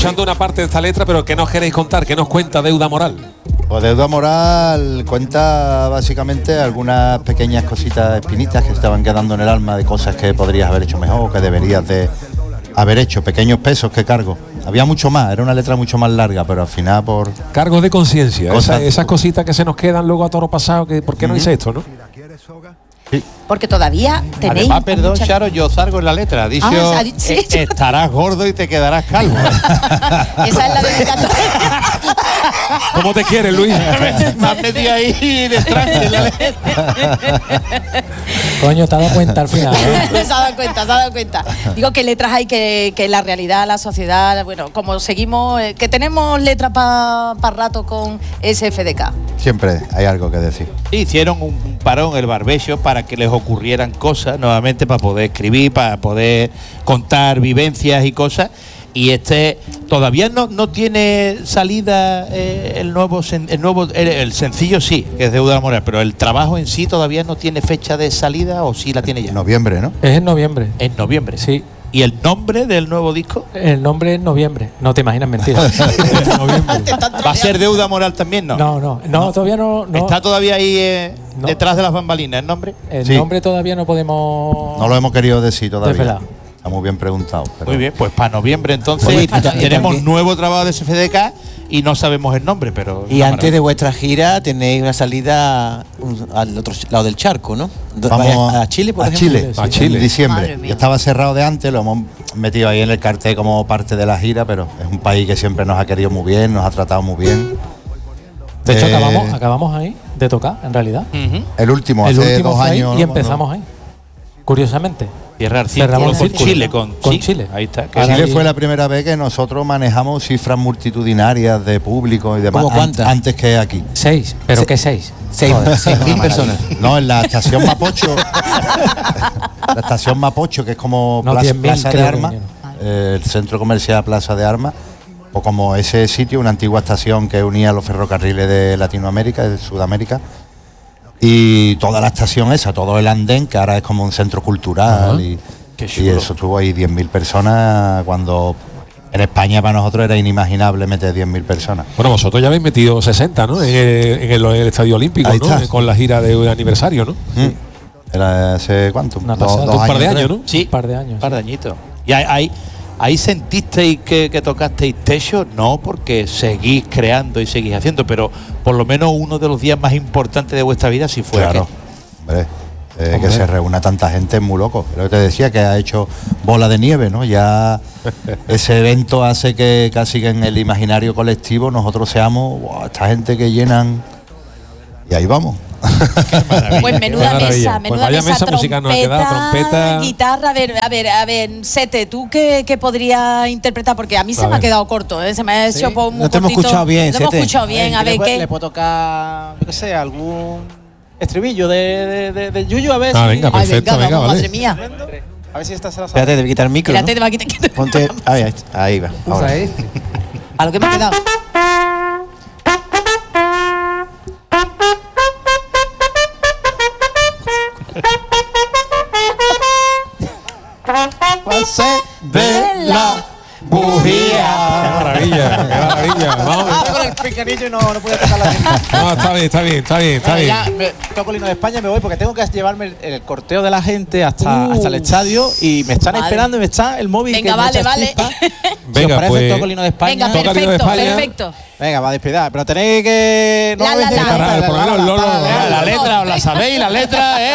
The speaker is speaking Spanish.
escuchando una parte de esta letra, pero ¿qué nos queréis contar? ¿Qué nos cuenta Deuda Moral? Pues Deuda Moral cuenta básicamente algunas pequeñas cositas, espinitas que estaban quedando en el alma de cosas que podrías haber hecho mejor o que deberías de haber hecho, pequeños pesos que cargo. Había mucho más, era una letra mucho más larga, pero al final por... Cargos de conciencia, Cosas- esas cositas que se nos quedan luego a toro pasado, que ¿por qué no hice esto, no? Sí. Porque todavía tenéis. Además, perdón, mucha- Charo, yo salgo en la letra. Dicho, sí. estarás gordo y te quedarás calvo. Esa es la dedicatoria. ¿Cómo te quieres, Luis? Me has metido ahí de extraño en la letra. Coño, te has dado cuenta al final, ¿eh? Se ha dado cuenta. Digo que letras hay que la realidad, la sociedad, bueno, como seguimos, que tenemos letras para rato con SFDK. Siempre hay algo que decir. Hicieron un parón, el barbecho, para que les ocurrieran cosas nuevamente, para poder escribir, para poder contar vivencias y cosas. Y todavía no tiene salida el sencillo sí, que es Deuda Moral, pero el trabajo en sí todavía no tiene fecha de salida, o sí la tiene ya. En noviembre, ¿no? Es en noviembre. En noviembre. Sí. ¿Y el nombre del nuevo disco? El nombre es noviembre. No te imaginas, mentira. ¿Va a ser Deuda Moral también? No. No, todavía no. ¿Está todavía ahí No. detrás de las bambalinas el nombre? El Sí. nombre todavía no podemos. No lo hemos querido decir todavía. Desvelar. Está muy bien preguntado. Pero Muy bien, pues para noviembre entonces Oye, tenemos también- nuevo trabajo de SFDK y no sabemos el nombre, pero... Y antes de vuestra gira tenéis una salida al otro lado del charco, ¿no? Vamos a Chile, por a ejemplo. Chile, A Chile. en diciembre. Madre mía. Ya estaba cerrado de antes, lo hemos metido ahí en el cartel como parte de la gira, pero es un país que siempre nos ha querido muy bien, nos ha tratado muy bien. De hecho, Eh, acabamos ahí de tocar, en realidad. Ujú. El último, El hace último 2 fue ahí años. y empezamos ahí. Curiosamente. Cierrar círculo Cerramos el con círculo. Chile, con Chile. Ahí está. Ahora Chile ahí- fue la primera vez que nosotros manejamos cifras multitudinarias de público y demás. ¿Cómo cuántas? Antes que aquí. 6. ¿Pero qué 6? 6.000 personas. No, en la estación Mapocho. La estación Mapocho, que es como No, 10.000 Plaza de creo que Armas, vinieron. el centro comercial Plaza de Armas, o como ese sitio, una antigua estación que unía los ferrocarriles de Latinoamérica, de Sudamérica, y toda la estación esa, todo el andén, que ahora es como un centro cultural, Ajá. y Qué chulo. eso tuvo ahí 10.000 personas, cuando en España para nosotros era inimaginable meter 10.000 personas. Bueno, vosotros ya habéis metido 60, ¿no? En el Estadio Olímpico, Ahí ¿no? está. Con la gira de aniversario, ¿no? Era hace cuánto, Una Dos- pasada. dos Un par de años, creo. ¿no? Sí, Un par de años. Un par de añitos. Y ahí sentisteis que tocasteis techo, no porque seguís creando y seguís haciendo, pero por lo menos uno de los días más importantes de vuestra vida sí fue Claro, aquel. hombre, que se reúna tanta gente es muy loco. Lo que te decía, que ha hecho bola de nieve, ¿no? Ya ese evento hace que casi que en el imaginario colectivo nosotros seamos, wow, esta gente que llenan, y ahí vamos. Pues menuda Qué maravilla. mesa, Pues menuda vaya mesa, mesa musical nos ha quedado, trompeta. guitarra, a ver, Sete, ¿tú qué podrías interpretar? Porque a mí se me ha ver. quedado corto, ¿eh? Se me ha hecho Sí. muy No te hemos cortito. escuchado bien, No te hemos Sete. escuchado bien, a ver le qué. puedo tocar, yo qué sé, algún estribillo de Yuyu, a ver Ah, si... venga, Ay, perfecto, venga, vamos, vale. madre mía. A ver si esta se la sabe. Espérate, te voy a quitar el micro, Espérate, ¿no? te va a quitar. Ponte... Ahí va. Ahora. A lo que me ha quedado. Pase de la ¡Qué bujía. maravilla! ¡Qué maravilla! Vamos. Ah, con el picanillo y no puedo tocar la gente. No, está bien. Ya, toco el himno de España y me voy porque tengo que llevarme el corteo de la gente hasta el estadio y me están Madre. esperando y me está el móvil. Venga, que me vale, echa vale. chispa. Si os Venga, parece, pues, toco el himno de España. Venga, Toca el himno de perfecto, España. perfecto. Venga, va a despedir. Pero tenéis que... La, la, la. Por lo menos el Lolo. La letra, ¿os la sabéis? La letra,